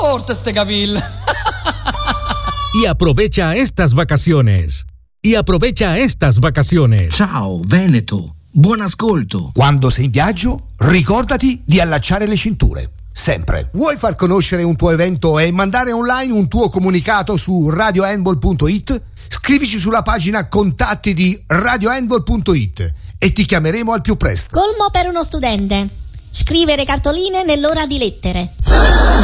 forte ste capille. Y aprovecha estas vacaciones. Ciao Veneto, buon ascolto. Quando sei in viaggio, ricordati di allacciare le cinture. Sempre. Vuoi far conoscere un tuo evento e mandare online un tuo comunicato su radiohandball.it? Scrivici sulla pagina contatti di radiohandball.it e ti chiameremo al più presto. Colmo per uno studente: scrivere cartoline nell'ora di lettere.